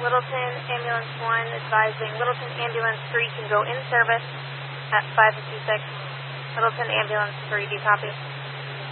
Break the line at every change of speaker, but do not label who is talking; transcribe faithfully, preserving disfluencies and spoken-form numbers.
Littleton Ambulance one advising Littleton Ambulance three can go in service at five fifty-six. Littleton Ambulance three, do you copy?